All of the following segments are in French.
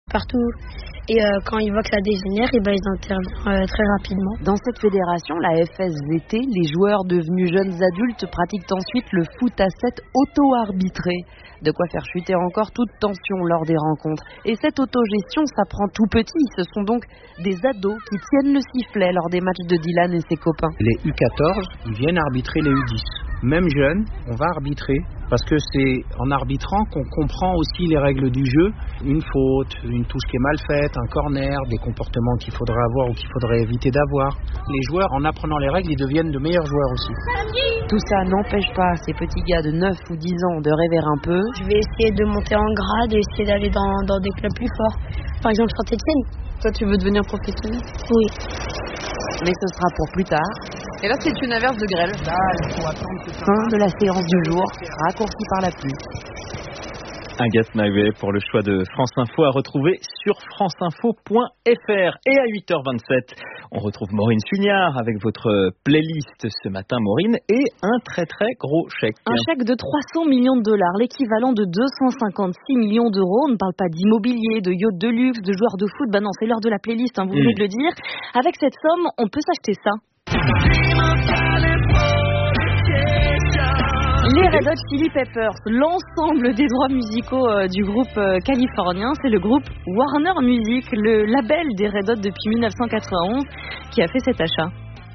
partout. Et quand ils voient que ça dégénère, ils interviennent très rapidement. Dans cette fédération, la FSVT, les joueurs devenus jeunes adultes pratiquent ensuite le foot à 7 auto-arbitré. De quoi faire chuter encore toute tension lors des rencontres. Et cette autogestion s'apprend tout petit. Ce sont donc des ados qui tiennent le sifflet lors des matchs de Dylan et ses copains. Les U14, ils viennent arbitrer les U10. Même jeunes, on va arbitrer parce que c'est en arbitrant qu'on comprend aussi les règles du jeu. Une faute, une touche qui est mal faite, un corner, des comportements qu'il faudrait avoir ou qu'il faudrait éviter d'avoir. Les joueurs, en apprenant les règles, ils deviennent de meilleurs joueurs aussi. Tout ça n'empêche pas ces petits gars de 9 ou 10 ans de rêver un peu. Je vais essayer de monter en grade et essayer d'aller dans des clubs plus forts. Par exemple, Saint-Etienne. Toi, tu veux devenir professionnel ? Oui. Mais ce sera pour plus tard. Et là, c'est une averse de grêle. Fin de la séance du jour, raccourcie par la pluie. Agathe Nahuet pour le choix de France Info à retrouver sur franceinfo.fr. Et à 8h27, on retrouve Maureen Sugnard avec votre playlist ce matin, Maureen, et un très très gros chèque. Un chèque de 300 millions de dollars, l'équivalent de 256 millions d'euros. On ne parle pas d'immobilier, de yacht de luxe, de joueurs de foot. Non, c'est l'heure de la playlist, vous venez de le dire. Avec cette somme, on peut s'acheter ça. Les Red Hot Chili Peppers, l'ensemble des droits musicaux du groupe californien, c'est le groupe Warner Music, le label des Red Hot depuis 1991, qui a fait cet achat.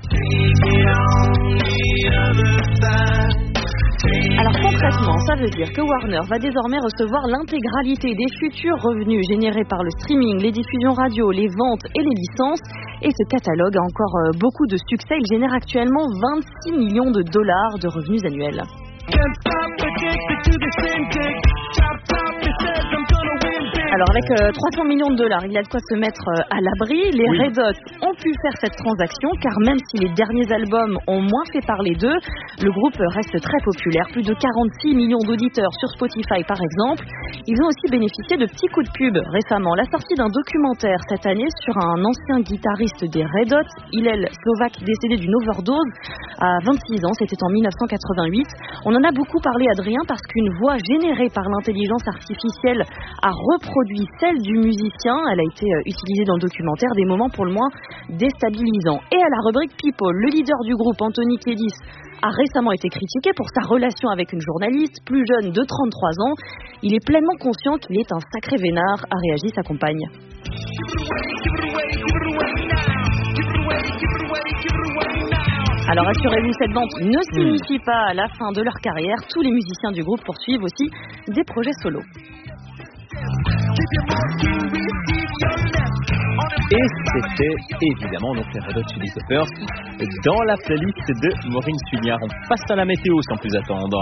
Alors concrètement, ça veut dire que Warner va désormais recevoir l'intégralité des futurs revenus générés par le streaming, les diffusions radio, les ventes et les licences. Et ce catalogue a encore beaucoup de succès. Il génère actuellement 26 millions de dollars de revenus annuels. Alors avec 300 millions de dollars, il y a de quoi se mettre à l'abri. Les Red Hot ont pu faire cette transaction car même si les derniers albums ont moins fait parler d'eux, le groupe reste très populaire. Plus de 46 millions d'auditeurs sur Spotify par exemple. Ils ont aussi bénéficié de petits coups de pub récemment. La sortie d'un documentaire cette année sur un ancien guitariste des Red Hot, Hillel Slovak, décédé d'une overdose à 26 ans, c'était en 1988. On en a beaucoup parlé, Adrien, parce qu'une voix générée par l'intelligence artificielle a reproduit celle du musicien. Elle a été utilisée dans le documentaire, des moments pour le moins déstabilisants. Et à la rubrique People, le leader du groupe, Anthony Kiedis, a récemment été critiqué pour sa relation avec une journaliste plus jeune de 33 ans. Il est pleinement conscient qu'il est un sacré vénard, a réagi sa compagne. Alors assurez-vous, cette vente ne signifie pas la fin de leur carrière. Tous les musiciens du groupe poursuivent aussi des projets solos. Et c'était évidemment donc les Red Hot Chili Peppers dans la playlist de Maureen Sugnard. On passe à la météo sans plus attendre.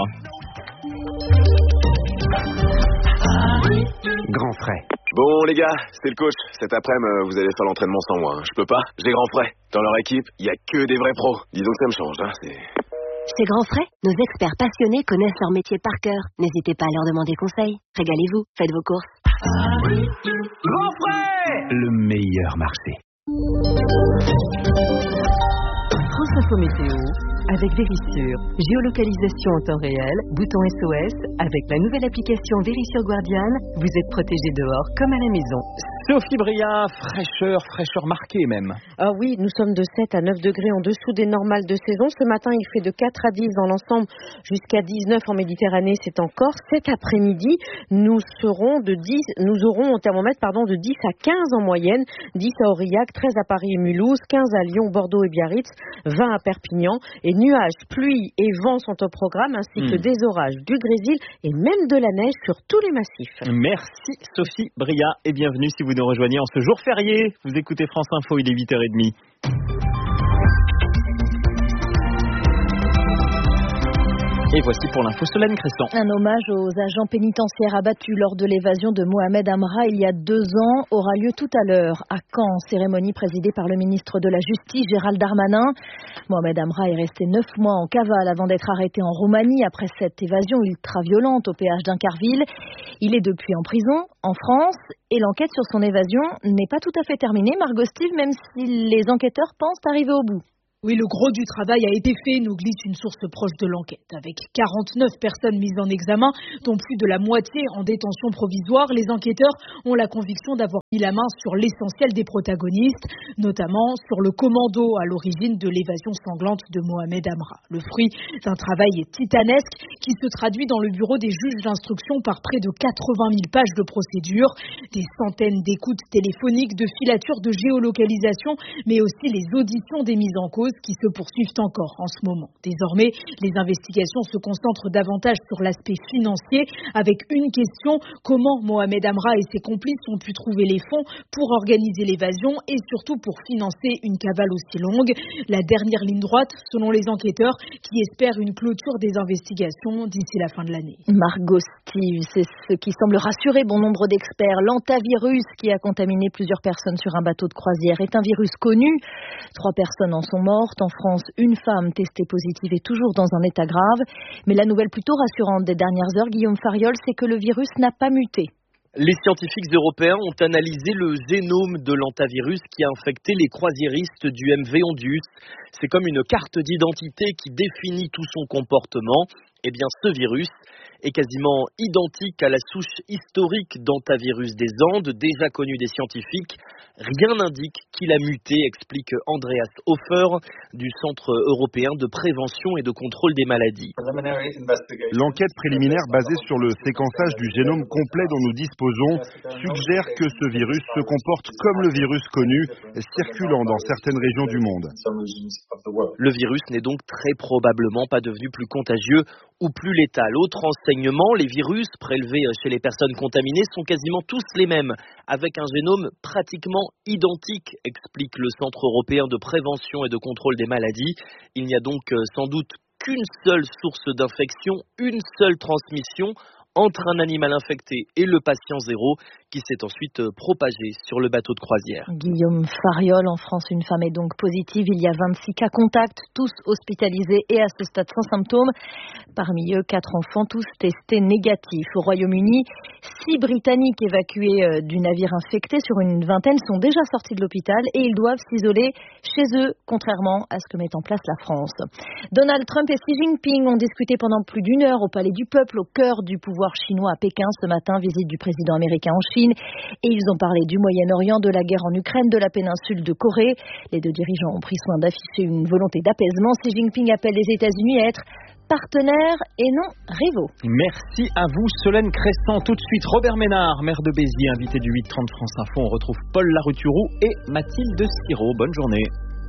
Grand frais. Bon les gars, c'est le coach. Cet après-midi, vous allez faire l'entraînement sans moi. Je peux pas, j'ai grand frais. Dans leur équipe, il y a que des vrais pros. Disons que ça me change, hein. Chez Grand Frais, nos experts passionnés connaissent leur métier par cœur. N'hésitez pas à leur demander conseil. Régalez-vous, faites vos courses. Grand frais, le meilleur marché. France Info Météo, avec Vérissure. Géolocalisation en temps réel, bouton SOS. Avec la nouvelle application Vérissure Guardian, vous êtes protégé dehors comme à la maison. Sophie Bria, fraîcheur marquée même. Ah oui, nous sommes de 7 à 9 degrés en dessous des normales de saison. Ce matin, il fait de 4 à 10 dans l'ensemble, jusqu'à 19 en Méditerranée, c'est encore. Cet après-midi, nous aurons au thermomètre de 10 à 15 en moyenne, 10 à Aurillac, 13 à Paris et Mulhouse, 15 à Lyon, Bordeaux et Biarritz, 20 à Perpignan. Et nuages, pluie et vent sont au programme, ainsi que des orages, du grésil et même de la neige sur tous les massifs. Merci Sophie Bria et bienvenue si vous nous rejoignez en ce jour férié. Vous écoutez France Info, il est 8h30. Et voici pour l'info Solène Crescent. Un hommage aux agents pénitentiaires abattus lors de l'évasion de Mohamed Amra il y a 2 ans aura lieu tout à l'heure à Caen. Cérémonie présidée par le ministre de la Justice Gérald Darmanin. Mohamed Amra est resté 9 mois en cavale avant d'être arrêté en Roumanie après cette évasion ultra-violente au péage d'Incarville. Il est depuis en prison en France et l'enquête sur son évasion n'est pas tout à fait terminée, Margot Steve, même si les enquêteurs pensent arriver au bout. Oui, le gros du travail a été fait, nous glisse une source proche de l'enquête. Avec 49 personnes mises en examen, dont plus de la moitié en détention provisoire, les enquêteurs ont la conviction d'avoir mis la main sur l'essentiel des protagonistes, notamment sur le commando à l'origine de l'évasion sanglante de Mohamed Amra. Le fruit d'un travail titanesque qui se traduit dans le bureau des juges d'instruction par près de 80 000 pages de procédures, des centaines d'écoutes téléphoniques, de filatures de géolocalisation, mais aussi les auditions des mises en cause qui se poursuivent encore en ce moment. Désormais, les investigations se concentrent davantage sur l'aspect financier avec une question: comment Mohamed Amra et ses complices ont pu trouver les fonds pour organiser l'évasion et surtout pour financer une cavale aussi longue. La dernière ligne droite, selon les enquêteurs, qui espèrent une clôture des investigations d'ici la fin de l'année. Margot Steve, c'est ce qui semble rassurer bon nombre d'experts. L'antavirus qui a contaminé plusieurs personnes sur un bateau de croisière est un virus connu. 3 personnes en sont mortes. En France, une femme testée positive est toujours dans un état grave. Mais la nouvelle plutôt rassurante des dernières heures, Guillaume Fariol, c'est que le virus n'a pas muté. Les scientifiques européens ont analysé le génome de l'antavirus qui a infecté les croisiéristes du MV Ondius. C'est comme une carte d'identité qui définit tout son comportement. Eh bien, ce virus est quasiment identique à la souche historique d'antavirus des Andes, déjà connue des scientifiques. Rien n'indique qu'il a muté, explique Andreas Hofer du Centre européen de prévention et de contrôle des maladies. L'enquête préliminaire basée sur le séquençage du génome complet dont nous disposons suggère que ce virus se comporte comme le virus connu, circulant dans certaines régions du monde. Le virus n'est donc très probablement pas devenu plus contagieux ou plus létal. Autre enseignement, les virus prélevés chez les personnes contaminées sont quasiment tous les mêmes, avec un génome pratiquement identique, explique le Centre européen de prévention et de contrôle des maladies. Il n'y a donc sans doute qu'une seule source d'infection, une seule transmission entre un animal infecté et le patient zéro qui s'est ensuite propagé sur le bateau de croisière. Guillaume Fariol, en France, une femme est donc positive. Il y a 26 cas contacts, tous hospitalisés et à ce stade sans symptômes. Parmi eux, 4 enfants, tous testés négatifs. Au Royaume-Uni, 6 Britanniques évacués du navire infecté sur une vingtaine sont déjà sortis de l'hôpital et ils doivent s'isoler chez eux, contrairement à ce que met en place la France. Donald Trump et Xi Jinping ont discuté pendant plus d'1 heure au Palais du Peuple, au cœur du pouvoir chinois à Pékin ce matin, visite du président américain en Chine, et ils ont parlé du Moyen-Orient, de la guerre en Ukraine, de la péninsule de Corée. Les 2 dirigeants ont pris soin d'afficher une volonté d'apaisement. Xi Jinping appelle les États-Unis à être partenaires et non rivaux. Merci à vous Solène Crescent. Tout de suite Robert Ménard, maire de Béziers, invité du 8h30 France Info. On retrouve Paul Laruturou et Mathilde Siro. Bonne journée.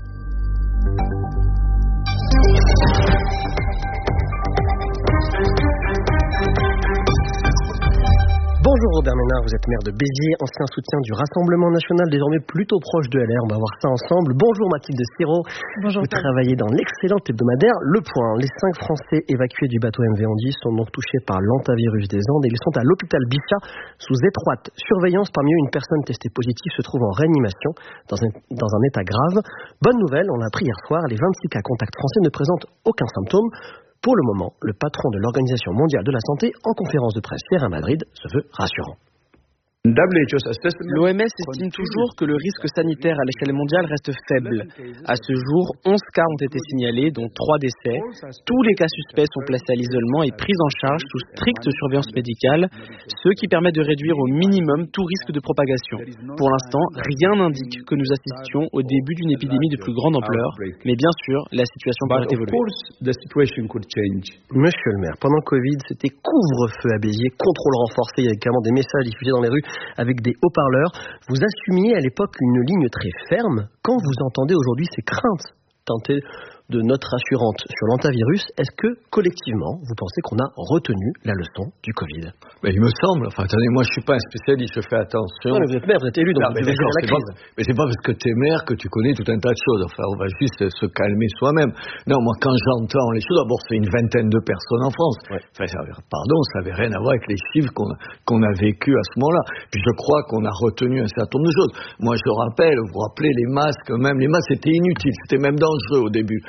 Bonjour Robert Ménard, vous êtes maire de Béziers, ancien soutien du Rassemblement National, désormais plutôt proche de LR. On va voir ça ensemble. Bonjour Mathilde Siro. Bonjour. Vous travaillez dans l'excellent hebdomadaire Le Point. Les 5 Français évacués du bateau MV Ondius sont donc touchés par l'antavirus des Andes et ils sont à l'hôpital Bichat sous étroite surveillance. Parmi eux, une personne testée positive se trouve en réanimation dans un état grave. Bonne nouvelle, on l'a appris hier soir, les 26 cas contacts français ne présentent aucun symptôme. Pour le moment, le patron de l'Organisation mondiale de la santé, en conférence de presse hier à Madrid, se veut rassurant. L'OMS estime toujours que le risque sanitaire à l'échelle mondiale reste faible. À ce jour, 11 cas ont été signalés, dont 3 décès. Tous les cas suspects sont placés à l'isolement et pris en charge sous stricte surveillance médicale, ce qui permet de réduire au minimum tout risque de propagation. Pour l'instant, rien n'indique que nous assistions au début d'une épidémie de plus grande ampleur, mais bien sûr, la situation pourrait évoluer. Monsieur le maire, pendant le Covid, c'était couvre-feu à Béziers, contrôle renforcé, il y avait également des messages diffusés dans les rues avec des haut-parleurs. Vous assumiez à l'époque une ligne très ferme. Quand vous entendez aujourd'hui ces craintes teintées de notre assurante sur l'antavirus, est-ce que collectivement, vous pensez qu'on a retenu la leçon du Covid? Il me semble. Enfin, attendez, moi je suis pas un spécialiste, je fais attention. Non, mais vous êtes maire, vous êtes élu, donc vous devez gérer la crise. Mais c'est pas parce que tu es maire que tu connais tout un tas de choses. Enfin, on va juste se calmer soi-même. Non, moi quand j'entends les choses, d'abord c'est une vingtaine de personnes en France. Ouais. Enfin, ça avait rien à voir avec les chiffres qu'on a vécu à ce moment-là. Puis je crois qu'on a retenu un certain nombre de choses. Moi je rappelle, vous vous rappelez les masques, même les masques c'était inutile, c'était même dangereux au début.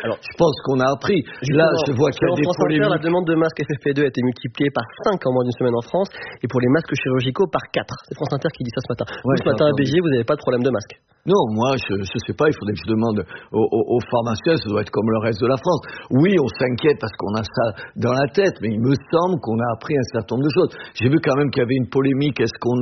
Alors, je pense qu'on a appris. Là, je vois qu'il y a des polémiques. La demande de masques FFP2 a été multipliée par 5 en moins d'une semaine en France, et pour les masques chirurgicaux par 4. C'est France Inter qui dit ça ce matin. Vous, ce matin à Béziers, vous n'avez pas de problème de masque? Non, moi, je sais pas, il faudrait que je demande aux pharmaciens, ça doit être comme le reste de la France. Oui, on s'inquiète parce qu'on a ça dans la tête, mais il me semble qu'on a appris un certain nombre de choses. J'ai vu quand même qu'il y avait une polémique, est-ce qu'on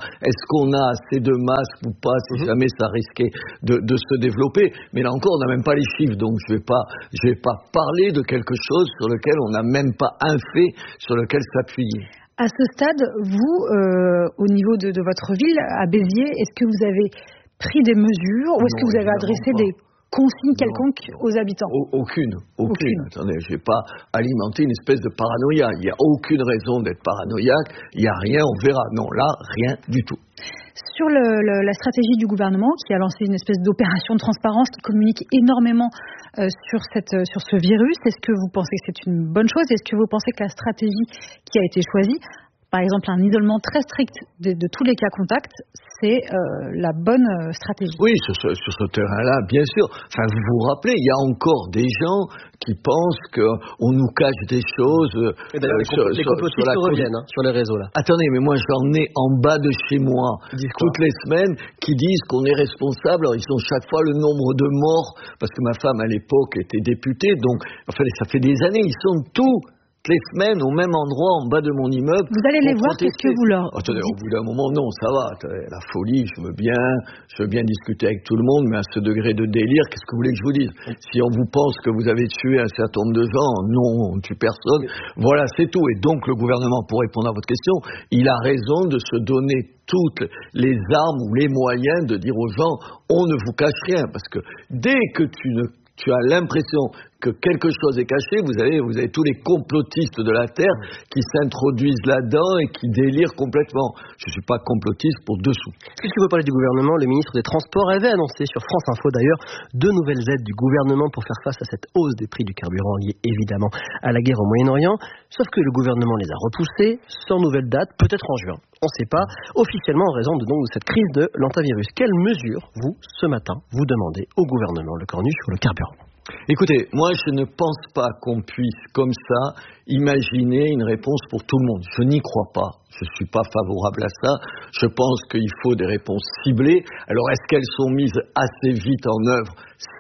a assez de masques ou pas, si jamais ça risquait de se développer. Mais là encore, on n'a même pas les chiffres, donc je vais pas parler de quelque chose sur lequel on n'a même pas un fait sur lequel s'appuyer. À ce stade, vous, au niveau de votre ville, à Béziers, est-ce que vous avez pris des mesures ou est-ce que vous avez adressé des consignes quelconques aux habitants? Aucune. Attendez, je vais pas alimenter une espèce de paranoïa. Il n'y a aucune raison d'être paranoïaque. Il n'y a rien, on verra. Non, là, rien du tout. Sur la stratégie du gouvernement qui a lancé une espèce d'opération de transparence qui communique énormément sur ce virus, est-ce que vous pensez que c'est une bonne chose? Est-ce que vous pensez que la stratégie qui a été choisie, par exemple un isolement très strict de tous les cas contacts, c'est la bonne stratégie? Oui, sur ce terrain-là, bien sûr. Enfin, vous vous rappelez, il y a encore des gens qui pensent qu'on nous cache des choses. Les complotistes reviennent sur les réseaux, là. Attendez, mais moi j'en ai en bas de chez moi, toutes les semaines, qui disent qu'on est responsable. Alors ils ont chaque fois le nombre de morts, parce que ma femme à l'époque était députée, donc enfin, ça fait des années, ils sont tous les semaines au même endroit en bas de mon immeuble. Vous allez les voir, qu'est-ce que vous leur dites? Au bout d'un moment, non, ça va. La folie, je veux bien discuter avec tout le monde, mais à ce degré de délire, qu'est-ce que vous voulez que je vous dise? Si on vous pense que vous avez tué un certain nombre de gens, non, on ne tue personne. Voilà, c'est tout. Et donc, le gouvernement, pour répondre à votre question, il a raison de se donner toutes les armes ou les moyens de dire aux gens, on ne vous cache rien. Parce que dès que tu as l'impression que quelque chose est caché, vous avez tous les complotistes de la Terre qui s'introduisent là-dedans et qui délirent complètement. Je ne suis pas complotiste pour dessous. Puisque vous parlez du gouvernement, le ministre des Transports avait annoncé sur France Info d'ailleurs 2 nouvelles aides du gouvernement pour faire face à cette hausse des prix du carburant liée évidemment à la guerre au Moyen-Orient. Sauf que le gouvernement les a repoussées, sans nouvelle date, peut-être en juin. On ne sait pas, officiellement en raison de cette crise de l'antivirus. Quelles mesures, vous, ce matin, vous demandez au gouvernement, le cornu sur le carburant? Écoutez, moi je ne pense pas qu'on puisse comme ça imaginer une réponse pour tout le monde. Je n'y crois pas. Je ne suis pas favorable à ça. Je pense qu'il faut des réponses ciblées. Alors est-ce qu'elles sont mises assez vite en œuvre?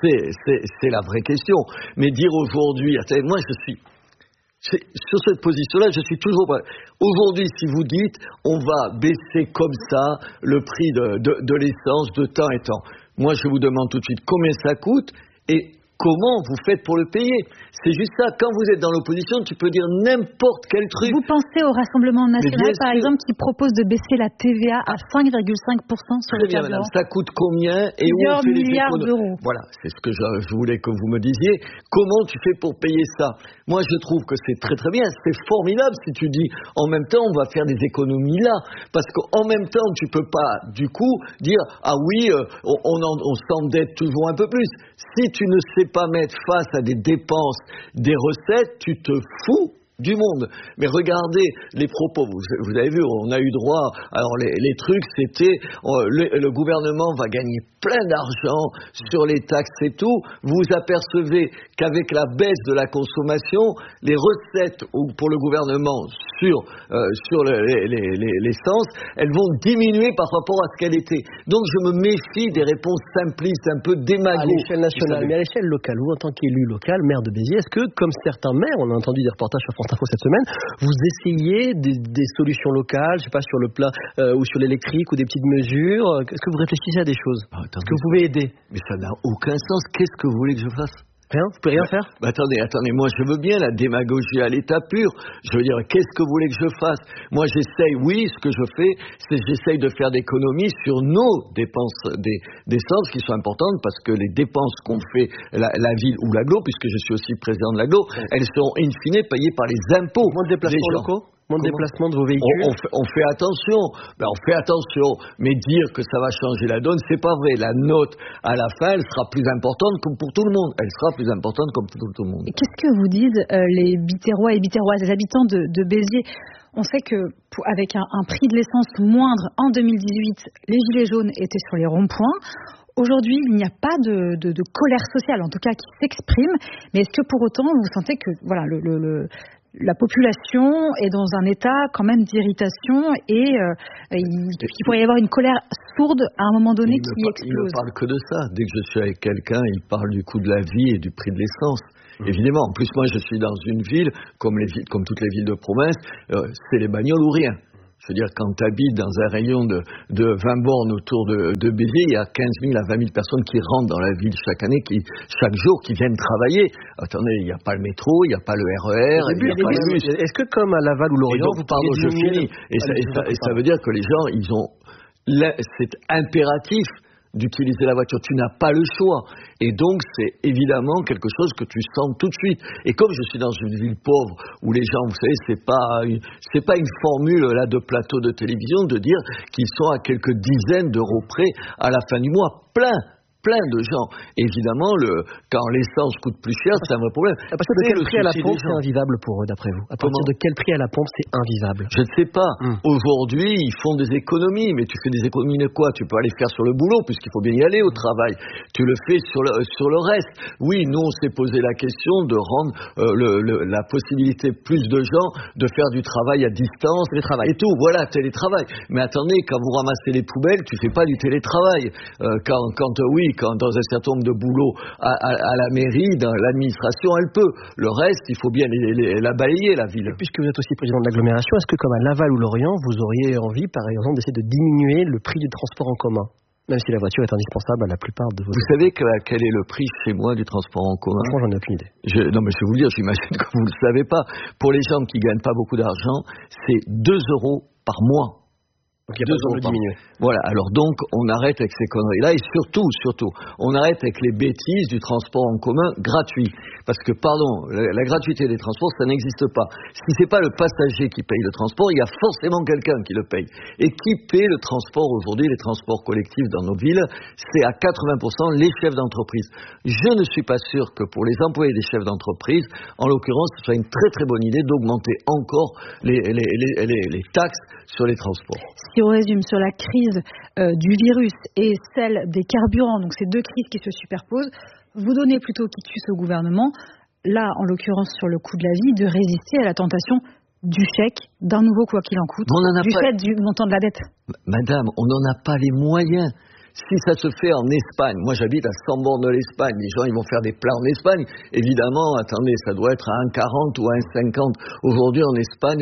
C'est la vraie question. Mais dire aujourd'hui, attendez, moi sur cette position-là, je suis toujours pas. Aujourd'hui, si vous dites, on va baisser comme ça le prix de l'essence de temps et temps. Moi, je vous demande tout de suite combien ça coûte et comment vous faites pour le payer? C'est juste ça. Quand vous êtes dans l'opposition, tu peux dire n'importe quel truc. Vous pensez au Rassemblement national, par exemple, qui propose de baisser la TVA à 5,5% sur le carburant? Ça coûte combien et où on fait les milliards d'euros. Voilà, c'est ce que je voulais que vous me disiez. Comment tu fais pour payer ça? Moi, je trouve que c'est très très bien. C'est formidable si tu dis en même temps, on va faire des économies là. Parce qu'en même temps, tu peux pas, du coup, dire ah oui, on s'endette toujours un peu plus. Si tu ne sais pas mettre face à des dépenses, des recettes, tu te fous du monde. Mais regardez les propos, vous avez vu, on a eu droit, alors les trucs c'était, le gouvernement va gagner plein d'argent sur les taxes et tout, vous apercevez qu'avec la baisse de la consommation, les recettes pour le gouvernement sur l'essence, elles vont diminuer par rapport à ce qu'elle était. Donc je me méfie des réponses simplistes, un peu démagogues. À l'échelle nationale, mais à l'échelle locale, vous en tant qu'élu local, maire de Béziers, est-ce que, comme certains maires, on a entendu des reportages sur France Info cette semaine, vous essayez des solutions locales, je sais pas, sur le plat ou sur l'électrique ou des petites mesures? Est-ce que vous réfléchissez à des choses? Est-ce que vous pouvez aider? Mais ça n'a aucun sens. Qu'est-ce que vous voulez que je fasse? Rien? Vous pouvez rien faire? Attendez, moi je veux bien la démagogie à l'état pur. Je veux dire, qu'est-ce que vous voulez que je fasse? Moi j'essaye, oui, ce que je fais, c'est j'essaye de faire d'économies sur nos dépenses d'essence qui sont importantes parce que les dépenses qu'ont fait la ville ou l'agglo, puisque je suis aussi président de l'agglo, elles sont in fine payées par les impôts. Moins de déplacements locaux? Moins de déplacement de vos véhicules? On fait attention. Mais dire que ça va changer la donne, c'est pas vrai. La note, à la fin, elle sera plus importante comme pour tout le monde. Elle sera plus importante comme pour tout le monde. Qu'est-ce que vous disent les Biterrois et Biterroises, les habitants de Béziers? On sait que avec un prix de l'essence moindre en 2018, les gilets jaunes étaient sur les ronds-points. aujourd'hui, il n'y a pas de colère sociale, en tout cas qui s'exprime. Mais est-ce que pour autant, vous sentez que voilà, la population est dans un état quand même d'irritation et qu'il pourrait y avoir une colère sourde à un moment donné qui explose? Il ne parle que de ça. Dès que je suis avec quelqu'un, il parle du coût de la vie et du prix de l'essence. Évidemment, en plus moi je suis dans une ville, comme toutes les villes de province, c'est les bagnoles ou rien. Je veux dire, quand tu habites dans un rayon de 20 bornes autour de Béziers, il y a 15 000 à 20 000 personnes qui rentrent dans la ville chaque année, chaque jour, qui viennent travailler. Attendez, il n'y a pas le métro, il n'y a pas le RER, il n'y a pas le bus. Est-ce que comme à Laval ou Lorient, je finis. Et ça veut dire que les gens, c'est impératif d'utiliser la voiture. Tu n'as pas le choix. Et donc, c'est évidemment quelque chose que tu sens tout de suite. Et comme je suis dans une ville pauvre, où les gens, vous savez, c'est pas une formule là de plateau de télévision de dire qu'ils sont à quelques dizaines d'euros près à la fin du mois. Plein de gens. Évidemment, quand l'essence coûte plus cher, c'est un vrai problème. À partir de quel prix à la pompe c'est invivable pour eux, d'après vous? À partir de quel prix à la pompe c'est invivable? Je ne sais pas. Aujourd'hui, ils font des économies, mais tu fais des économies de quoi? Tu peux aller faire sur le boulot, puisqu'il faut bien y aller au travail. Tu le fais sur le reste. Oui, nous, on s'est posé la question de rendre la possibilité plus de gens de faire du travail à distance et tout. Voilà, télétravail. Mais attendez, quand vous ramassez les poubelles, tu fais pas du télétravail. Quand dans un certain nombre de boulots à la mairie, dans l'administration, elle peut. Le reste, il faut bien la balayer, la ville. Puisque vous êtes aussi président de l'agglomération, est-ce que comme à Laval ou Lorient, vous auriez envie, par exemple, d'essayer de diminuer le prix du transport en commun, même si la voiture est indispensable à la plupart de vos... Vous savez quel est le prix chez moi du transport en commun? Franchement, j'en ai aucune idée. Non, mais je vais vous le dire, j'imagine que vous ne le savez pas. Pour les gens qui ne gagnent pas beaucoup d'argent, c'est 2 euros par mois. Donc il y a pas besoin de diminuer. Voilà, alors donc on arrête avec ces conneries-là et surtout, on arrête avec les bêtises du transport en commun gratuit. Parce que, la gratuité des transports, ça n'existe pas. Si c'est pas le passager qui paye le transport, il y a forcément quelqu'un qui le paye. Et qui paye le transport aujourd'hui, les transports collectifs dans nos villes? C'est à 80% les chefs d'entreprise. Je ne suis pas sûr que pour les employés des chefs d'entreprise, en l'occurrence, ce soit une très très bonne idée d'augmenter encore les taxes sur les transports. Si on résume sur la crise du virus et celle des carburants, donc ces deux crises qui se superposent, vous donnez plutôt quitus au gouvernement, là en l'occurrence sur le coût de la vie, de résister à la tentation du chèque, d'un nouveau quoi qu'il en coûte, fait du montant de la dette. Madame, on n'en a pas les moyens. Si ça se fait en Espagne, moi j'habite à 100 bornes de l'Espagne, les gens ils vont faire des plats en Espagne, évidemment, attendez, ça doit être à 1,40 ou à 1,50 aujourd'hui en Espagne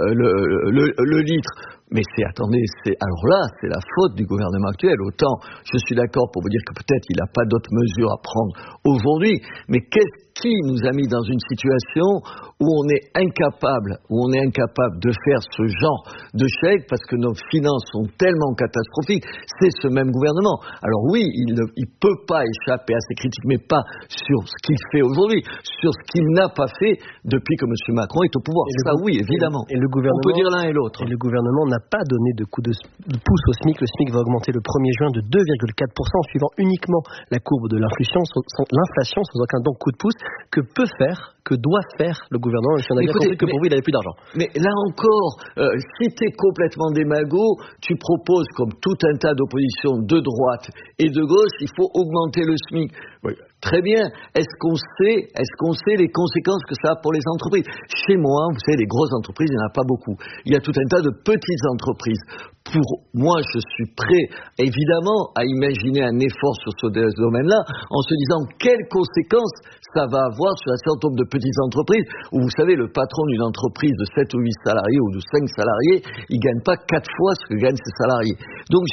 le litre. Mais alors là, c'est la faute du gouvernement actuel. Autant, je suis d'accord pour vous dire que peut-être il n'a pas d'autres mesures à prendre aujourd'hui, mais qui nous a mis dans une situation où on est incapable de faire ce genre de chèque parce que nos finances sont tellement catastrophiques? C'est ce même gouvernement. Alors oui, il ne peut pas échapper à ces critiques, mais pas sur ce qu'il fait aujourd'hui, sur ce qu'il n'a pas fait depuis que M. Macron est au pouvoir. Oui, évidemment. Et le gouvernement, on peut dire l'un et l'autre. Et le gouvernement n'a pas donné de coup de pouce au SMIC. Le SMIC va augmenter le 1er juin de 2,4% en suivant uniquement la courbe de l'inflation sans aucun donc coup de pouce. Que doit faire le gouvernement? Si on a bien compris que pour vous, il n'avait plus d'argent. Mais là encore, si tu es complètement démago, tu proposes, comme tout un tas d'oppositions de droite et de gauche, il faut augmenter le SMIC. Oui, très bien. Est-ce qu'on sait les conséquences que ça a pour les entreprises? Chez moi, vous savez, les grosses entreprises, il n'y en a pas beaucoup. Il y a tout un tas de petites entreprises. Pour moi, je suis prêt, évidemment, à imaginer un effort sur ce domaine-là, en se disant quelles conséquences ça va avoir sur un certain nombre de petites entreprises, où vous savez, le patron d'une entreprise de 7 ou 8 salariés ou de 5 salariés, il ne gagne pas 4 fois ce que gagnent ses salariés. Donc,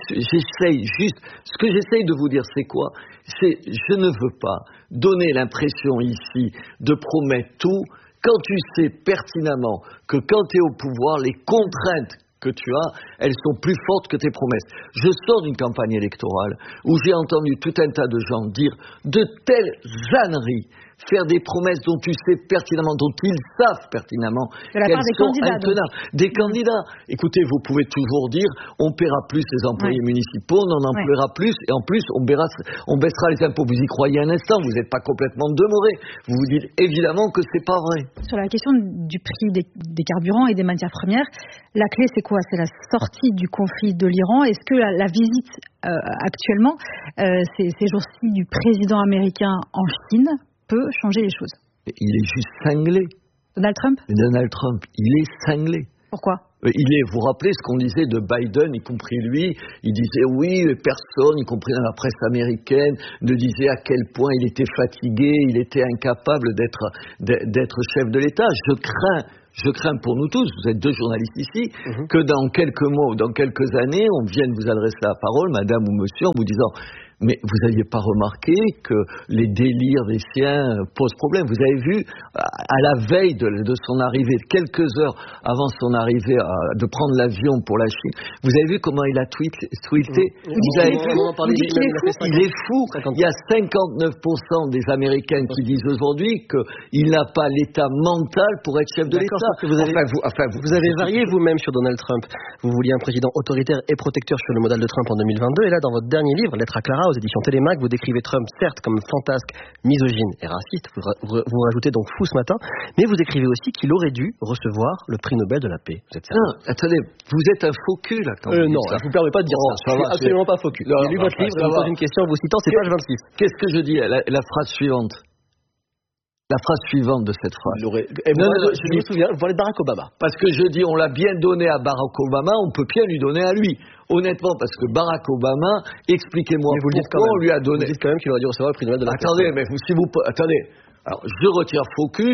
ce que j'essaye de vous dire, c'est quoi? Je ne veux pas donner l'impression ici de promettre tout, quand tu sais pertinemment que quand tu es au pouvoir, les contraintes que tu as, elles sont plus fortes que tes promesses. Je sors d'une campagne électorale où j'ai entendu tout un tas de gens dire de telles âneries faire des promesses dont tu sais pertinemment, dont ils savent pertinemment qu'elles sont intenables. Des candidats. Écoutez, vous pouvez toujours dire, on paiera plus les employés municipaux, on en emploiera plus, et en plus, on baissera les impôts. Vous y croyez un instant, vous n'êtes pas complètement demeuré. Vous vous dites évidemment que c'est pas vrai. Sur la question du prix des carburants et des matières premières, la clé c'est quoi? C'est la sortie du conflit de l'Iran. Est-ce que la visite actuellement, ces jours-ci du président américain en Chine peut changer les choses? Il est juste cinglé. Donald Trump, il est cinglé. Pourquoi? Vous vous rappelez ce qu'on disait de Biden, y compris lui, il disait oui, personne, y compris dans la presse américaine, ne disait à quel point il était fatigué, il était incapable d'être chef de l'État. Je crains pour nous tous, vous êtes deux journalistes ici, que dans quelques mois ou dans quelques années, on vienne vous adresser la parole, madame ou monsieur, en vous disant mais vous n'aviez pas remarqué que les délires des siens posent problème. Vous avez vu, à la veille de son arrivée, quelques heures avant son arrivée, de prendre l'avion pour la Chine, vous avez vu comment il a tweeté. Vous avez vu, il est fou. Il y a 59% des Américains qui disent aujourd'hui qu'il n'a pas l'état mental pour être chef de l'État. Vous avez varié vous-même sur Donald Trump. Vous vouliez un président autoritaire et protecteur sur le modèle de Trump en 2022. Et là, dans votre dernier livre, Lettre à Clara, aux éditions Télémac, vous décrivez Trump certes comme fantasque, misogyne et raciste, vous rajoutez donc fou ce matin, mais vous écrivez aussi qu'il aurait dû recevoir le prix Nobel de la paix. Vous êtes sérieux? Non, attendez, vous êtes un faux cul là quand non, je vous permets pas de dire ça. Je suis absolument pas faux cul. J'ai lu votre livre et vous pose une question en vous citant, c'est page 26. Qu'est-ce que je dis? La phrase suivante. La phrase suivante de cette phrase. Je me souviens, vous parlez de Barack Obama. Parce que je dis, on l'a bien donné à Barack Obama, on peut bien lui donner à lui. Honnêtement, parce que Barack Obama, expliquez-moi pourquoi on lui a donné. Vous dites quand même qu'il aurait dû recevoir le prix Nobel de la paix. Attendez, mais attendez. Alors, je retire faux cul,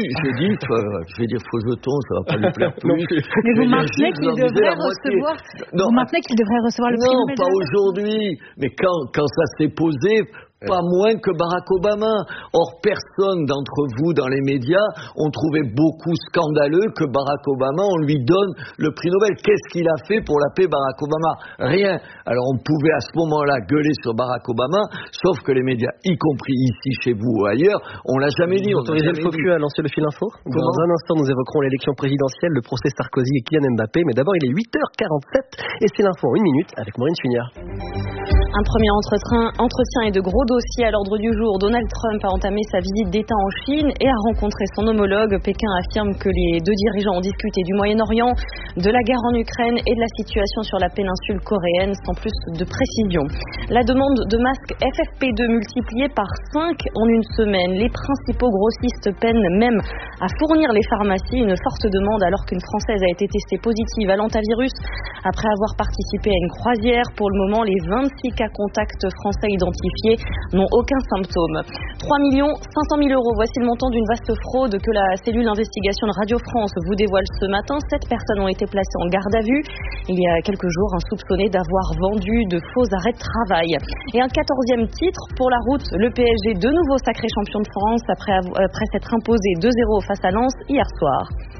je vais dire faux jeton, ça va pas lui plaire plus. Mais vous maintenez qu'il devrait recevoir. Vous maintenez qu'il devrait recevoir le prix Nobel de la paix. Non, pas aujourd'hui. Mais quand ça s'est posé. Pas moins que Barack Obama. Or, personne d'entre vous dans les médias ont trouvé beaucoup scandaleux que Barack Obama, on lui donne le prix Nobel. Qu'est-ce qu'il a fait pour la paix, Barack Obama? Rien. Alors, on pouvait à ce moment-là gueuler sur Barack Obama, sauf que les médias, y compris ici, chez vous ou ailleurs, on l'a jamais dit. Vous autorisez le faux cul à lancer le fil info? Dans un instant, nous évoquerons l'élection présidentielle, le procès Sarkozy et Kylian Mbappé. Mais d'abord, il est 8h47 et c'est l'info en 1 minute avec Maureen Sugnard. Un premier entretien et de gros dossiers à l'ordre du jour. Donald Trump a entamé sa visite d'État en Chine et a rencontré son homologue. Pékin affirme que les deux dirigeants ont discuté du Moyen-Orient, de la guerre en Ukraine et de la situation sur la péninsule coréenne, sans plus de précision. La demande de masques FFP2 multipliée par 5 en une semaine. Les principaux grossistes peinent même à fournir les pharmacies. Une forte demande alors qu'une Française a été testée positive à l'antavirus après avoir participé à une croisière. Pour le moment, les 26 cas contacts français identifiés n'ont aucun symptôme. 3 500 000 €, voici le montant d'une vaste fraude que la cellule d'investigation de Radio France vous dévoile ce matin. 7 personnes ont été placées en garde à vue. Il y a quelques jours, un soupçonné d'avoir vendu de faux arrêts de travail. Et un 14e titre pour la route. Le PSG, de nouveau sacré champion de France après s'être imposé 2-0 face à Lens hier soir.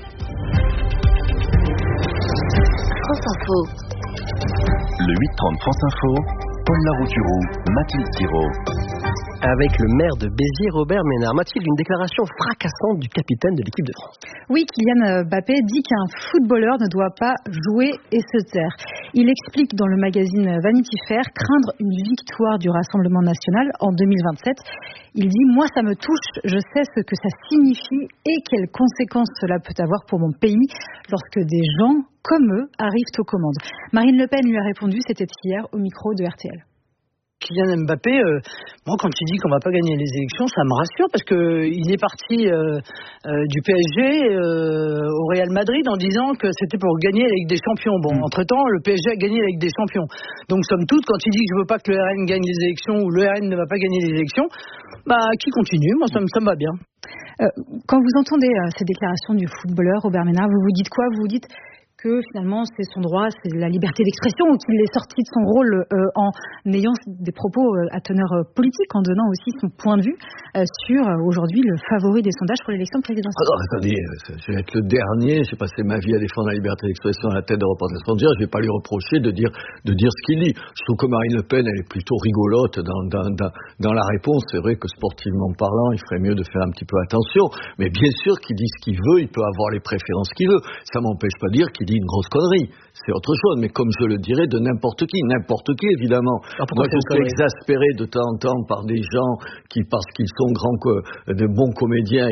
France Info. Le 8-30 France Info, Paul Larouturou, Mathilde Thiraud. Avec le maire de Béziers, Robert Ménard. Mathilde, une déclaration fracassante du capitaine de l'équipe de France. Oui, Kylian Mbappé dit qu'un footballeur ne doit pas jouer et se taire. Il explique dans le magazine Vanity Fair craindre une victoire du Rassemblement national en 2027. Il dit « Moi, ça me touche, je sais ce que ça signifie et quelles conséquences cela peut avoir pour mon pays lorsque des gens comme eux arrivent aux commandes. » Marine Le Pen lui a répondu, c'était hier au micro de RTL. Kylian Mbappé, moi quand il dit qu'on va pas gagner les élections, ça me rassure parce que il est parti du PSG au Real Madrid en disant que c'était pour gagner la Ligue des Champions. Bon, entre-temps, le PSG a gagné la Ligue des Champions. Donc, somme toute, quand il dit que je veux pas que le RN gagne les élections ou le RN ne va pas gagner les élections, qui continue, moi ça me va bien. Quand vous entendez ces déclarations du footballeur Robert Ménard, vous vous dites quoi? Vous vous dites que finalement c'est son droit, c'est la liberté d'expression, ou qu'il est sorti de son rôle en ayant des propos à teneur politique, en donnant aussi son point de vue sur aujourd'hui le favori des sondages pour l'élection présidentielle. Alors, attendez, je vais être le dernier, j'ai passé ma vie à défendre la liberté d'expression à la tête de Reporters sans frontières, je ne vais pas lui reprocher de dire ce qu'il dit. Je trouve que Marine Le Pen, elle est plutôt rigolote dans la réponse. C'est vrai que sportivement parlant, il ferait mieux de faire un petit peu attention, mais bien sûr qu'il dit ce qu'il veut, il peut avoir les préférences qu'il veut. Ça m'empêche pas de dire qu'il dit une grosse connerie. C'est autre chose, mais comme je le dirais de n'importe qui évidemment. Moi, je suis exaspéré de temps en temps par des gens qui, parce qu'ils sont de bons comédiens,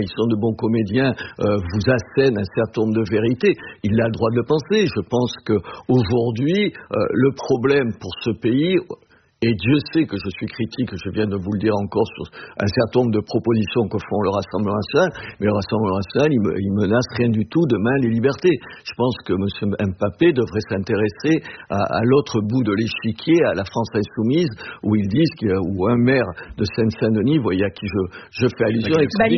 vous assènent un certain nombre de vérités. Il a le droit de le penser. Je pense qu'aujourd'hui, le problème pour ce pays, et Dieu sait que je suis critique, je viens de vous le dire encore, sur un certain nombre de propositions que font le Rassemblement national, mais le Rassemblement national, il menace rien du tout demain les libertés. Je pense que M. Mbappé devrait s'intéresser à l'autre bout de l'échiquier, à la France insoumise, où ils disent où un maire de Seine-Saint-Denis, vous voyez à qui je fais allusion,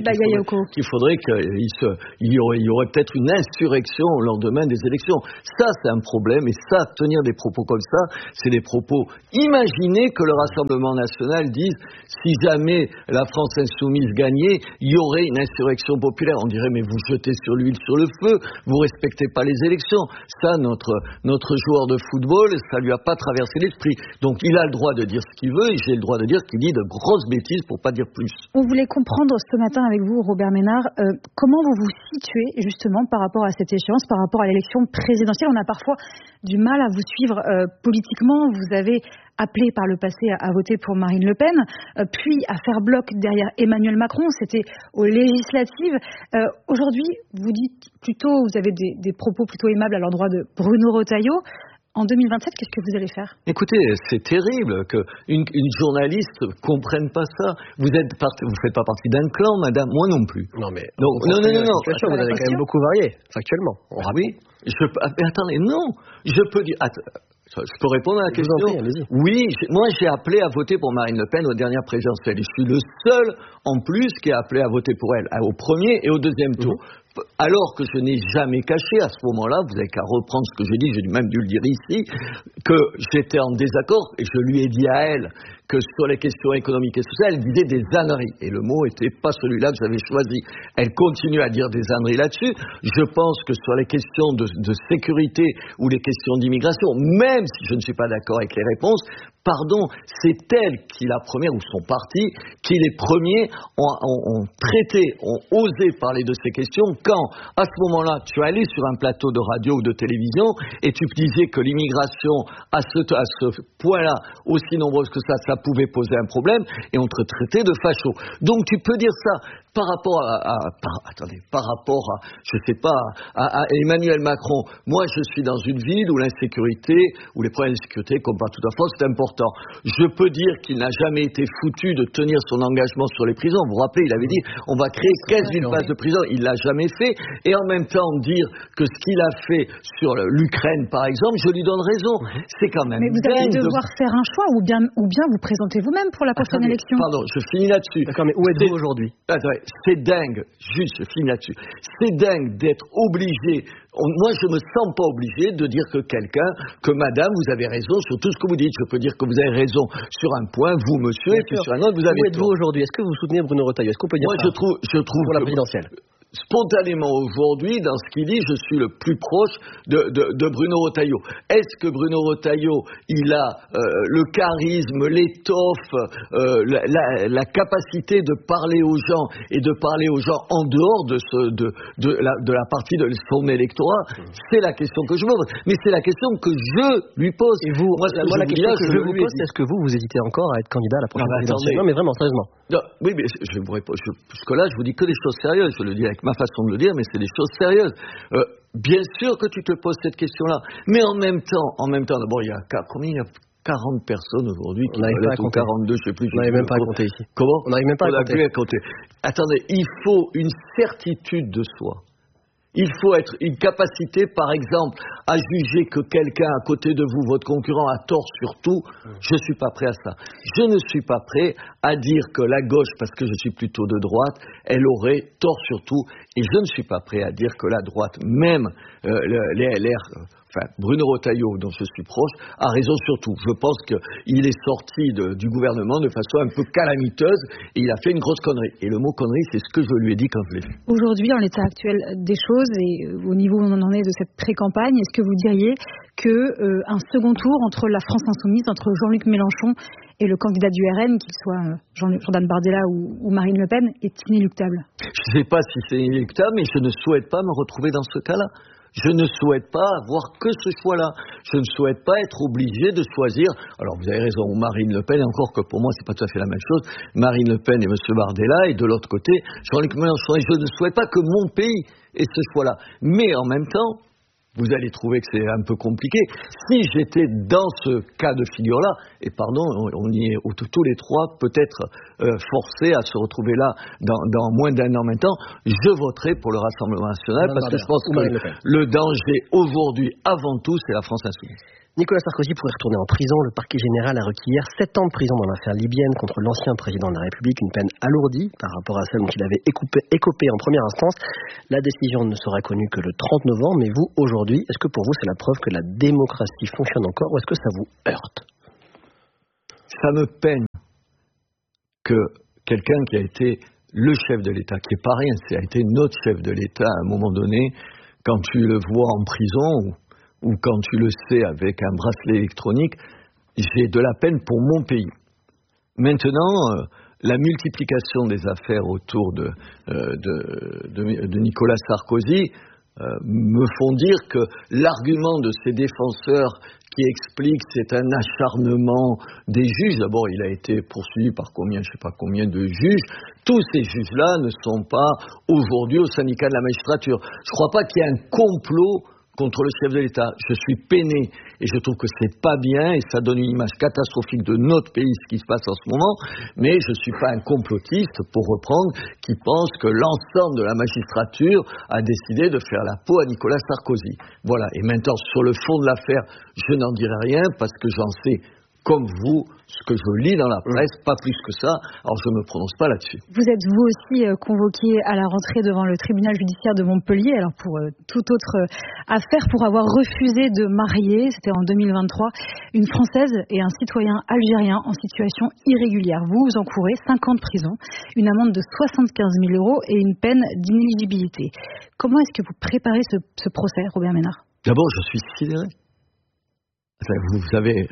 qu'il faudrait qu'il y aurait peut-être une insurrection au lendemain des élections. Ça, c'est un problème, et ça, tenir des propos comme ça, c'est des propos imaginés que le Rassemblement national dise si jamais la France insoumise gagnait, il y aurait une insurrection populaire. On dirait mais vous jetez sur l'huile sur le feu, vous respectez pas les élections. Ça, notre joueur de football, ça lui a pas traversé l'esprit. Donc il a le droit de dire ce qu'il veut et j'ai le droit de dire qu'il dit de grosses bêtises pour pas dire plus. On voulait comprendre ce matin avec vous, Robert Ménard, comment vous vous situez justement par rapport à cette échéance, par rapport à l'élection présidentielle. On a parfois du mal à vous suivre politiquement. Vous avez appelé par le passé à voter pour Marine Le Pen, puis à faire bloc derrière Emmanuel Macron, c'était aux législatives. Aujourd'hui, vous dites plutôt, vous avez des propos plutôt aimables à l'endroit de Bruno Retailleau. En 2027, qu'est-ce que vous allez faire ? Écoutez, c'est terrible qu'une journaliste comprenne pas ça. Vous faites pas partie d'un clan, madame, moi non plus. Non, mais non. Vous avez quand même beaucoup varié, factuellement. Oui. Mais attendez, non. Je peux dire. Je peux répondre à la question ? Oui, moi j'ai appelé à voter pour Marine Le Pen aux dernières présidentielles. Je suis le seul en plus qui a appelé à voter pour elle, au premier et au deuxième tour. Alors que je n'ai jamais caché à ce moment-là, vous n'avez qu'à reprendre ce que j'ai dit, j'ai même dû le dire ici, que j'étais en désaccord et je lui ai dit à elle que sur les questions économiques et sociales, elle disait des âneries. Et le mot n'était pas celui-là que j'avais choisi. Elle continue à dire des âneries là-dessus. Je pense que sur les questions de sécurité ou les questions d'immigration, même si je ne suis pas d'accord avec les réponses, c'est elle qui, la première, ou son parti, qui les premiers ont traité, ont osé parler de ces questions quand, à ce moment-là, tu allais sur un plateau de radio ou de télévision et tu disais que l'immigration, à ce point-là, aussi nombreuse que ça pouvait poser un problème et on te traitait de facho. Donc tu peux dire ça. Par rapport à Emmanuel Macron, moi je suis dans une ville où l'insécurité, où les problèmes de sécurité, comme partout en France, c'est important. Je peux dire qu'il n'a jamais été foutu de tenir son engagement sur les prisons. Vous vous rappelez, il avait dit on va créer 15 000 places de prison. Il l'a jamais fait. Et en même temps dire que ce qu'il a fait sur l'Ukraine, par exemple, je lui donne raison. C'est quand même. Mais vous allez devoir faire un choix ou bien vous présentez vous-même pour la prochaine élection. Pardon, je finis là-dessus. D'accord, mais où êtes-vous aujourd'hui ? C'est dingue, juste, je finis là-dessus, c'est dingue d'être obligé, moi je me sens pas obligé de dire que madame, vous avez raison sur tout ce que vous dites, je peux dire que vous avez raison sur un point, vous monsieur, et puis sur un autre, vous avez tort. Où êtes-vous aujourd'hui ? Est-ce que vous soutenez Bruno Retailleau ? Est-ce qu'on peut dire ça ? Moi je trouve pour la présidentielle. Spontanément aujourd'hui, dans ce qu'il dit, je suis le plus proche de Bruno Retailleau. Est-ce que Bruno Retailleau, il a le charisme, l'étoffe, la capacité de parler aux gens et de parler aux gens en dehors de la partie de son électorat? C'est la question que je me pose. Mais c'est la question que je lui pose. Et vous, moi la question que je vous pose, est-ce que vous hésitez encore à être candidat à la prochaine présidentielle? Non, mais vraiment, sérieusement. Non, oui, mais je vous réponds. Jusque-là, je vous dis que des choses sérieuses. Je le dis avec ma façon de le dire, mais c'est des choses sérieuses. Bien sûr que tu te poses cette question-là, mais en même temps, d'abord, il y a combien il y a 40 personnes aujourd'hui qui n'arrivent pas à compter. 42, je sais plus. On n'arrive même pas à compter ici. Comment? On n'arrive même pas à compter. Attendez, il faut une certitude de soi. Il faut être une capacité, par exemple, à juger que quelqu'un à côté de vous, votre concurrent, a tort sur tout. Je ne suis pas prêt à ça. Je ne suis pas prêt à dire que la gauche, parce que je suis plutôt de droite, elle aurait tort sur tout. Et je ne suis pas prêt à dire que la droite, même Bruno Retailleau, dont je suis proche, a raison sur tout. Je pense qu'il est sorti du gouvernement de façon un peu calamiteuse et il a fait une grosse connerie. Et le mot connerie, c'est ce que je lui ai dit quand je l'ai vu. Aujourd'hui, en l'état actuel des choses et au niveau où on en est de cette pré-campagne, est-ce que vous diriez qu'un second tour entre la France Insoumise, entre Jean-Luc Mélenchon et le candidat du RN, qu'il soit Jordan Bardella ou Marine Le Pen, est inéluctable? Je ne sais pas si c'est inéluctable, mais je ne souhaite pas me retrouver dans ce cas-là. Je ne souhaite pas avoir que ce choix-là. Je ne souhaite pas être obligé de choisir. Alors vous avez raison, Marine Le Pen, encore que pour moi c'est pas tout à fait la même chose. Marine Le Pen et M. Bardella, et de l'autre côté, Jean-Luc Mélenchon. Et je ne souhaite pas que mon pays ait ce choix-là. Mais en même temps, vous allez trouver que c'est un peu compliqué. Si j'étais dans ce cas de figure-là, et pardon, on y est tous les trois peut-être forcés à se retrouver là dans moins d'un an maintenant, je voterai pour le Rassemblement national parce que je pense que le danger aujourd'hui, avant tout, c'est la France insoumise. Nicolas Sarkozy pourrait retourner en prison. Le parquet général a requis hier 7 ans de prison dans l'affaire libyenne contre l'ancien président de la République, une peine alourdie par rapport à celle dont il avait écopé en première instance. La décision ne sera connue que le 30 novembre, mais vous, aujourd'hui, est-ce que pour vous c'est la preuve que la démocratie fonctionne encore ou est-ce que ça vous heurte? Ça me peine que quelqu'un qui a été le chef de l'État, qui n'est pas rien, qui a été notre chef de l'État à un moment donné, quand tu le vois en prison ou quand tu le sais avec un bracelet électronique, j'ai de la peine pour mon pays. Maintenant, la multiplication des affaires autour de Nicolas Sarkozy me font dire que l'argument de ces défenseurs qui expliquent que c'est un acharnement des juges, d'abord il a été poursuivi par je ne sais pas combien de juges, tous ces juges-là ne sont pas aujourd'hui au syndicat de la magistrature. Je ne crois pas qu'il y ait un complot contre le chef de l'État. Je suis peiné et je trouve que c'est pas bien et ça donne une image catastrophique de notre pays, ce qui se passe en ce moment, mais je suis pas un complotiste, pour reprendre, qui pense que l'ensemble de la magistrature a décidé de faire la peau à Nicolas Sarkozy. Voilà. Et maintenant, sur le fond de l'affaire, je n'en dirai rien parce que j'en sais, comme vous, ce que je lis dans la presse, pas plus que ça, alors je ne me prononce pas là-dessus. Vous êtes vous aussi convoqué à la rentrée devant le tribunal judiciaire de Montpellier, alors pour toute autre affaire, pour avoir refusé de marier, c'était en 2023, une Française et un citoyen algérien en situation irrégulière. Vous encourez 5 ans de prison, une amende de 75 000 € et une peine d'inéligibilité. Comment est-ce que vous préparez ce procès, Robert Ménard? D'abord, je suis sidéré. Vous avez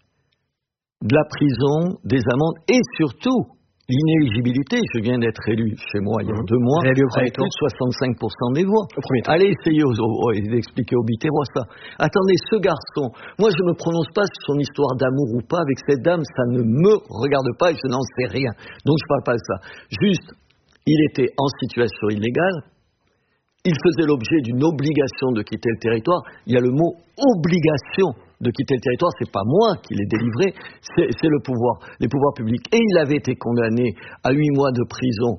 de la prison, des amendes et surtout l'inéligibilité. Je viens d'être élu chez moi il y a 2 mois avec plus de 65% des voix. Allez essayer d'expliquer aux Biterrois ça. Attendez, ce garçon, moi je ne me prononce pas sur son histoire d'amour ou pas avec cette dame, ça ne me regarde pas et je n'en sais rien. Donc je ne parle pas de ça. Juste, il était en situation illégale, il faisait l'objet d'une obligation de quitter le territoire. Il y a le mot obligation de quitter le territoire, c'est pas moi qui l'ai délivré, c'est le pouvoir, les pouvoirs publics. Et il avait été condamné à 8 mois de prison,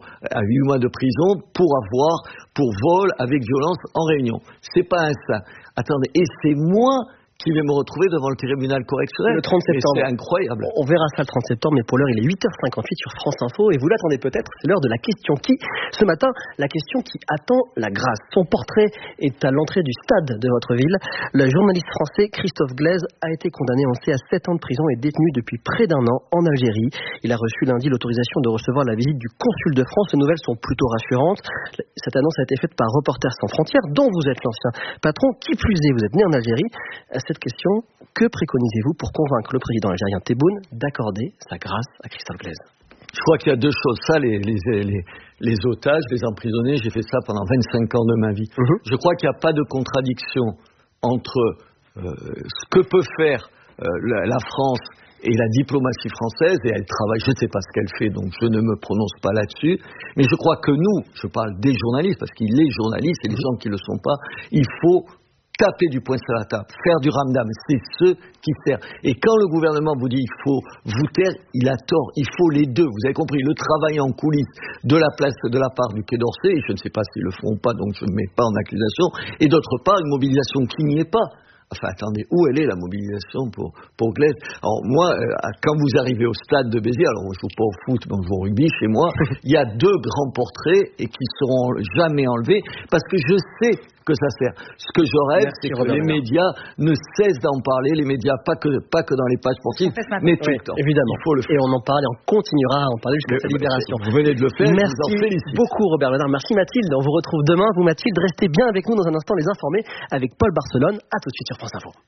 pour vol avec violence en réunion. C'est pas un saint. Attendez, et c'est moi qui vais me retrouver devant le tribunal correctionnel. Le 30 septembre. C'est incroyable. On verra ça le 30 septembre, mais pour l'heure, il est 8h58 sur France Info, et vous l'attendez peut-être, c'est l'heure de la question qui. Ce matin, la question qui attend la grâce. Son portrait est à l'entrée du stade de votre ville. Le journaliste français Christophe Glaise a été condamné à 7 ans de prison et détenu depuis près d'1 an en Algérie. Il a reçu lundi l'autorisation de recevoir la visite du consul de France. Les nouvelles sont plutôt rassurantes. Cette annonce a été faite par Reporters sans frontières, dont vous êtes l'ancien patron. Qui plus est, vous êtes né en Algérie. Cette question, que préconisez-vous pour convaincre le président algérien Tebboune d'accorder sa grâce à Christophe Glaise? Je crois qu'il y a 2 choses. Ça, les otages, les emprisonnés, j'ai fait ça pendant 25 ans de ma vie. Je crois qu'il n'y a pas de contradiction entre ce que peut faire la France et la diplomatie française, et elle travaille, je ne sais pas ce qu'elle fait, donc je ne me prononce pas là-dessus, mais je crois que nous, je parle des journalistes, parce qu'il est journaliste et les gens qui ne le sont pas, il faut taper du poing sur la table, faire du ramdam, c'est ce qui sert. Et quand le gouvernement vous dit il faut vous taire, il a tort. Il faut les deux. Vous avez compris, le travail en coulisses de la part du Quai d'Orsay, et je ne sais pas s'ils le feront ou pas, donc je ne mets pas en accusation, et d'autre part, une mobilisation qui n'y est pas. Enfin, attendez, où elle est la mobilisation pour Glaise? Alors moi, quand vous arrivez au stade de Béziers, alors on ne joue pas au foot, mais on joue au rugby chez moi, il y a 2 grands portraits et qui seront jamais enlevés parce que je sais que ça sert. Ce que je rêve, c'est que les médias ne cessent d'en parler, les médias pas que dans les pages sportives, mais tout le temps. Évidemment. Il faut le faire. Et on en parle et on continuera à en parler jusqu'à sa libération. Vous venez de le faire, merci je vous en félicite. beaucoup Robert Ménard, merci Mathilde. On vous retrouve demain. Vous Mathilde, restez bien avec nous dans un instant les informés avec Paul Barcelone. À tout de suite sur France Info.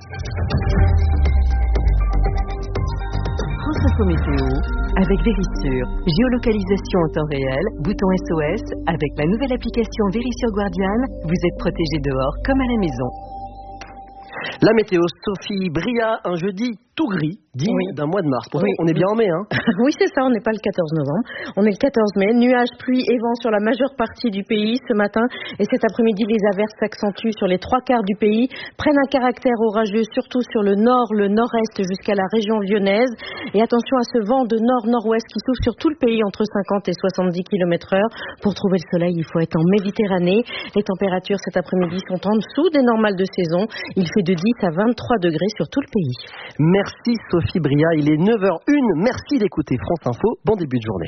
France Info Météo avec Vérissure. Géolocalisation en temps réel, bouton SOS. Avec la nouvelle application Vérissure Guardian, vous êtes protégé dehors comme à la maison. La météo, Sophie Bria, un jeudi tout gris, digne d'un mois de mars. Pourtant, on est bien en mai, hein. Oui, c'est ça, on n'est pas le 14 novembre. On est le 14 mai. Nuages, pluie et vent sur la majeure partie du pays ce matin. Et cet après-midi, les averses s'accentuent sur les 3/4 du pays, prennent un caractère orageux, surtout sur le nord, le nord-est jusqu'à la région lyonnaise. Et attention à ce vent de nord-nord-ouest qui souffle sur tout le pays entre 50 et 70 km/h. Pour trouver le soleil, il faut être en Méditerranée. Les températures cet après-midi sont en dessous des normales de saison. Il fait de 10 à 23 degrés sur tout le pays. Merci Sophie Bria, il est 9h01. Merci d'écouter France Info. Bon début de journée.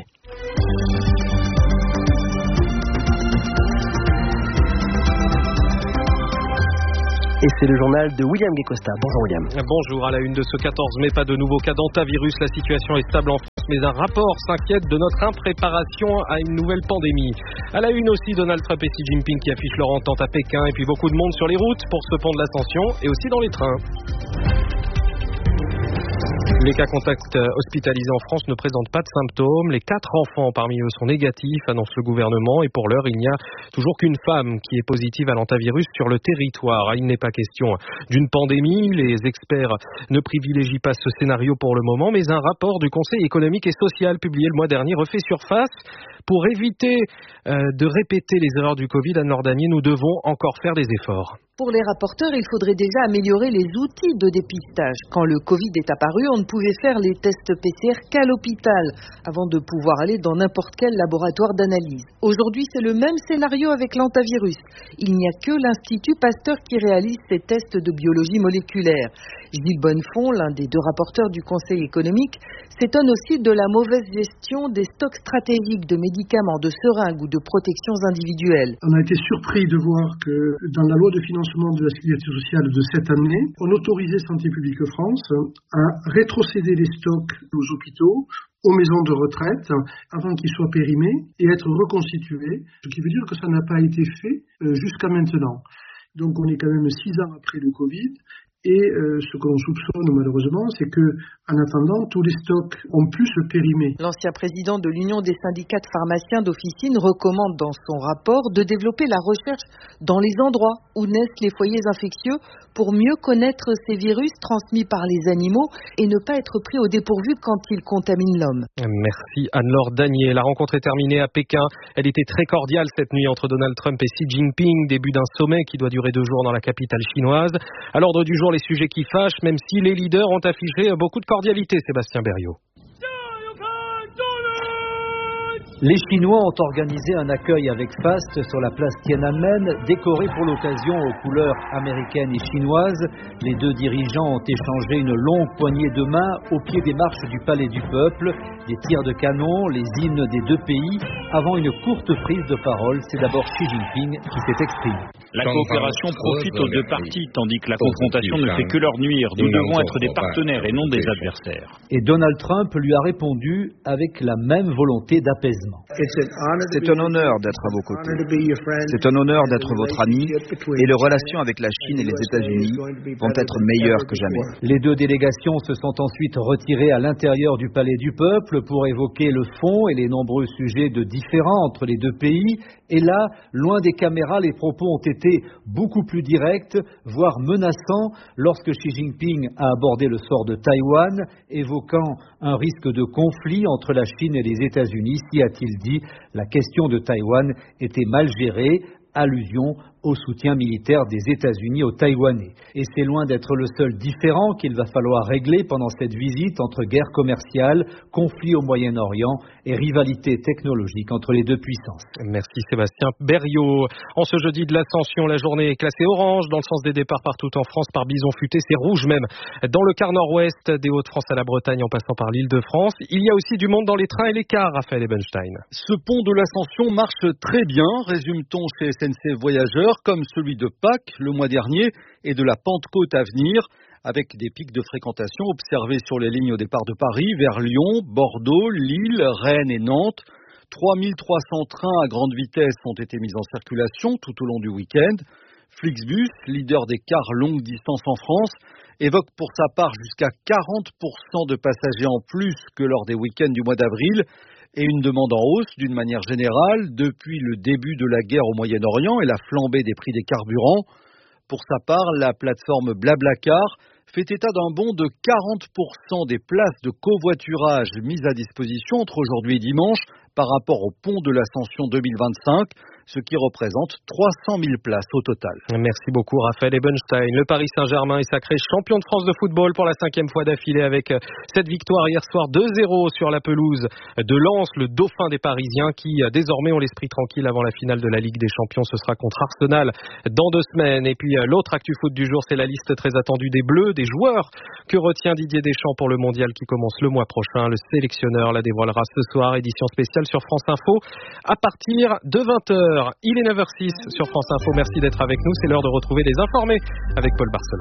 Et c'est le journal de William Guécosta. Bonjour William. Bonjour, à la une de ce 14 mai, pas de nouveaux cas d'antavirus. La situation est stable en France, mais un rapport s'inquiète de notre impréparation à une nouvelle pandémie. À la une aussi, Donald Trump et Xi Jinping qui affichent leur entente à Pékin, et puis beaucoup de monde sur les routes pour ce pont de l'Ascension et aussi dans les trains. Les cas contacts hospitalisés en France ne présentent pas de symptômes. Les 4 enfants parmi eux sont négatifs, annonce le gouvernement. Et pour l'heure, il n'y a toujours qu'une femme qui est positive à l'antavirus sur le territoire. Il n'est pas question d'une pandémie. Les experts ne privilégient pas ce scénario pour le moment. Mais un rapport du Conseil économique et social publié le mois dernier refait surface. Pour éviter de répéter les erreurs du Covid, Anne Lordanier, nous devons encore faire des efforts. Pour les rapporteurs, il faudrait déjà améliorer les outils de dépistage. Quand le Covid est apparu, on ne pouvait faire les tests PCR qu'à l'hôpital, avant de pouvoir aller dans n'importe quel laboratoire d'analyse. Aujourd'hui, c'est le même scénario avec l'antavirus. Il n'y a que l'Institut Pasteur qui réalise ces tests de biologie moléculaire. Gilles Bonnefond, l'un des 2 rapporteurs du Conseil économique, s'étonne aussi de la mauvaise gestion des stocks stratégiques de médicaments, de seringues ou de protections individuelles. On a été surpris de voir que dans la loi de financement de la sécurité sociale de cette année, on autorisait Santé publique France à rétrocéder les stocks aux hôpitaux, aux maisons de retraite, avant qu'ils soient périmés et être reconstitués, ce qui veut dire que ça n'a pas été fait jusqu'à maintenant. Donc on est quand même 6 ans après le Covid. Et ce que l'on soupçonne malheureusement, c'est que, en attendant, tous les stocks ont pu se périmer. L'ancien président de l'Union des syndicats de pharmaciens d'officine recommande dans son rapport de développer la recherche dans les endroits où naissent les foyers infectieux pour mieux connaître ces virus transmis par les animaux et ne pas être pris au dépourvu quand ils contaminent l'homme. Merci Anne-Laure Danier. La rencontre est terminée à Pékin. Elle était très cordiale cette nuit entre Donald Trump et Xi Jinping. Début d'un sommet qui doit durer 2 jours dans la capitale chinoise. À l'ordre du jour, les sujets qui fâchent, même si les leaders ont affiché beaucoup de cordialité, Sébastien Berriot. Les Chinois ont organisé un accueil avec faste sur la place Tiananmen, décoré pour l'occasion aux couleurs américaines et chinoises. Les 2 dirigeants ont échangé une longue poignée de main au pied des marches du Palais du Peuple. Des tirs de canon, les hymnes des 2 pays, avant une courte prise de parole. C'est d'abord Xi Jinping qui s'est exprimé. La coopération profite aux 2 parties, tandis que la confrontation ne fait que leur nuire. Nous devons être des partenaires et non des adversaires. Et Donald Trump lui a répondu avec la même volonté d'apaisement. C'est un honneur d'être à vos côtés. C'est un honneur d'être votre ami et les relations avec la Chine et les États-Unis vont être meilleures que jamais. Les 2 délégations se sont ensuite retirées à l'intérieur du Palais du Peuple pour évoquer le fond et les nombreux sujets de différends entre les 2 pays. Et là, loin des caméras, les propos ont été beaucoup plus directs, voire menaçants, lorsque Xi Jinping a abordé le sort de Taïwan, évoquant un risque de conflit entre la Chine et les États-Unis. Si, a-t-il dit, la question de Taïwan était mal gérée, allusion au soutien militaire des États-Unis aux Taïwanais. Et c'est loin d'être le seul différend qu'il va falloir régler pendant cette visite entre guerre commerciale, conflit au Moyen-Orient et rivalité technologique entre les deux puissances. Merci Sébastien Berriot. En ce jeudi de l'Ascension, la journée est classée orange dans le sens des départs partout en France par bison futé. C'est rouge même dans le quart nord-ouest des Hauts-de-France à la Bretagne en passant par l'Île-de-France. Il y a aussi du monde dans les trains et les cars, Raphaël Ebenstein. Ce pont de l'Ascension marche très bien, résume-t-on chez SNCF Voyageurs, comme celui de Pâques le mois dernier et de la Pentecôte à venir, avec des pics de fréquentation observés sur les lignes au départ de Paris, vers Lyon, Bordeaux, Lille, Rennes et Nantes. 3300 trains à grande vitesse ont été mis en circulation tout au long du week-end. Flixbus, leader des cars longue distance en France, évoque pour sa part jusqu'à 40% de passagers en plus que lors des week-ends du mois d'avril et une demande en hausse d'une manière générale depuis le début de la guerre au Moyen-Orient et la flambée des prix des carburants. Pour sa part, la plateforme Blablacar fait état d'un bond de 40% des places de covoiturage mises à disposition entre aujourd'hui et dimanche par rapport au pont de l'Ascension 2025, ce qui représente 300 000 places au total. Merci beaucoup Raphaël Ebenstein. Le Paris Saint-Germain est sacré champion de France de football pour la 5e fois d'affilée avec cette victoire hier soir 2-0 sur la pelouse de Lens, le dauphin des Parisiens qui désormais ont l'esprit tranquille avant la finale de la Ligue des Champions. Ce sera contre Arsenal dans 2 semaines. Et puis l'autre actu foot du jour, c'est la liste très attendue des Bleus, des joueurs que retient Didier Deschamps pour le mondial qui commence le mois prochain. Le sélectionneur la dévoilera ce soir, édition spéciale sur France Info à partir de 20h. Il est 9h06 sur France Info. Merci d'être avec nous. C'est l'heure de retrouver les informés avec Paul Barcelone.